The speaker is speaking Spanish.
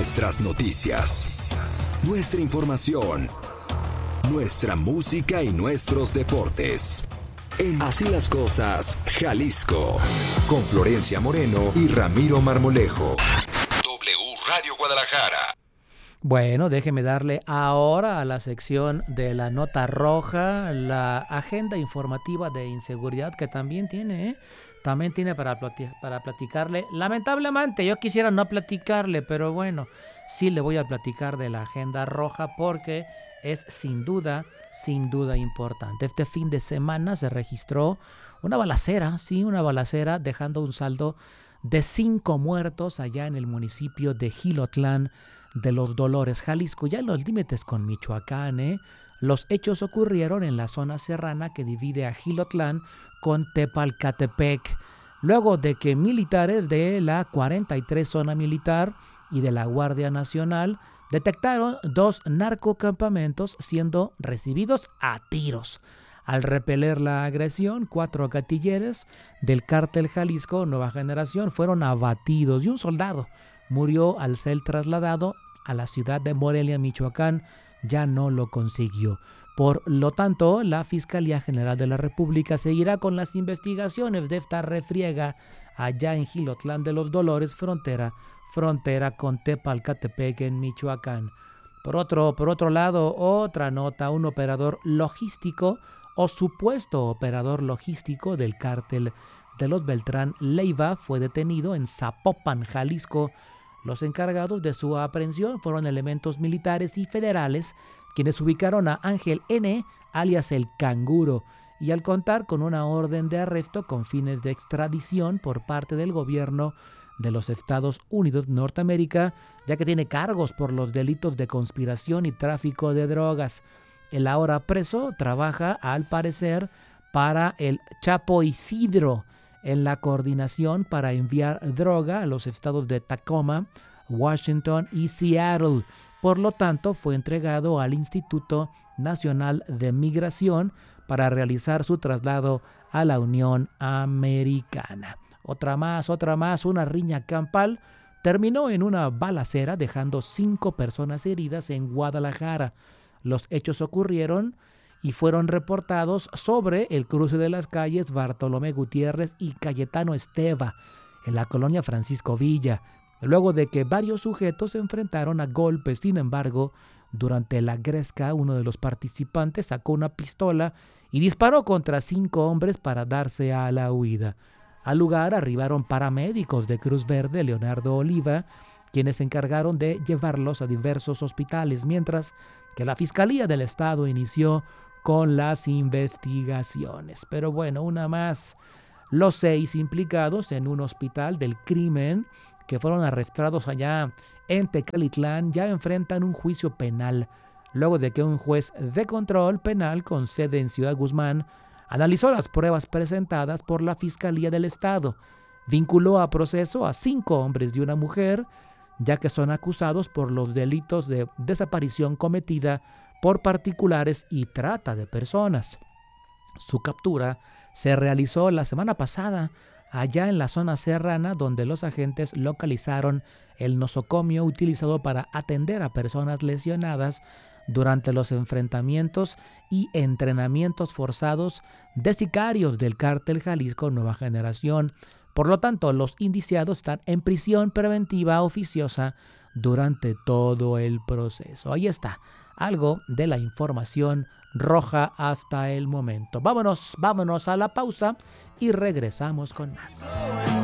Nuestras noticias, nuestra información, nuestra música y nuestros deportes. En Así las Cosas, Jalisco, con Florencia Moreno y Ramiro Marmolejo. W Radio Guadalajara. Bueno, déjeme darle ahora a la sección de la nota roja, la agenda informativa de inseguridad que también tiene, También tiene para platicarle. Lamentablemente, yo quisiera no platicarle, pero bueno, sí le voy a platicar de la agenda roja porque es sin duda importante. Este fin de semana se registró una balacera, dejando un saldo de 5 muertos allá en el municipio de Jilotlán de los Dolores, Jalisco, ya en los límites con Michoacán. Los hechos ocurrieron en la zona serrana que divide a Jilotlán con Tepalcatepec, luego de que militares de la 43 Zona Militar y de la Guardia Nacional detectaron 2 narcocampamentos siendo recibidos a tiros. Al repeler la agresión, 4 gatilleros del cártel Jalisco Nueva Generación fueron abatidos y un soldado murió al ser trasladado a la ciudad de Morelia, Michoacán. Ya no lo consiguió. Por lo tanto, la Fiscalía General de la República seguirá con las investigaciones de esta refriega allá en Jilotlán de los Dolores, frontera con Tepalcatepec en Michoacán. Por otro lado, otra nota, un operador logístico o supuesto operador logístico del cártel de los Beltrán Leiva fue detenido en Zapopan, Jalisco. Los encargados de su aprehensión fueron elementos militares y federales, quienes ubicaron a Ángel N., alias el Canguro, y al contar con una orden de arresto con fines de extradición por parte del gobierno de los Estados Unidos Norteamérica, ya que tiene cargos por los delitos de conspiración y tráfico de drogas. El ahora preso trabaja, al parecer, para el Chapo Isidro, en la coordinación para enviar droga a los estados de Tacoma, Washington y Seattle. Por lo tanto, fue entregado al Instituto Nacional de Migración para realizar su traslado a la Unión Americana. Otra más, una riña campal terminó en una balacera dejando 5 personas heridas en Guadalajara. Los hechos ocurrieron y fueron reportados sobre el cruce de las calles Bartolomé Gutiérrez y Cayetano Esteva, en la colonia Francisco Villa, luego de que varios sujetos se enfrentaron a golpes. Sin embargo, durante la gresca, uno de los participantes sacó una pistola y disparó contra 5 hombres para darse a la huida. Al lugar arribaron paramédicos de Cruz Verde Leonardo Oliva, quienes se encargaron de llevarlos a diversos hospitales, mientras que la Fiscalía del Estado inició con las investigaciones. Pero bueno, una más. Los 6 implicados en un hospital del crimen que fueron arrestados allá en Tecalitlán ya enfrentan un juicio penal, luego de que un juez de control penal con sede en Ciudad Guzmán analizó las pruebas presentadas por la Fiscalía del Estado. Vinculó a proceso a 5 hombres y una mujer, ya que son acusados por los delitos de desaparición cometida por particulares y trata de personas. Su captura se realizó la semana pasada allá en la zona serrana, donde los agentes localizaron el nosocomio utilizado para atender a personas lesionadas durante los enfrentamientos y entrenamientos forzados de sicarios del cártel Jalisco Nueva Generación. Por lo tanto, los indiciados están en prisión preventiva oficiosa durante todo el proceso. Ahí está, algo de la información roja hasta el momento. Vámonos a la pausa y regresamos con más.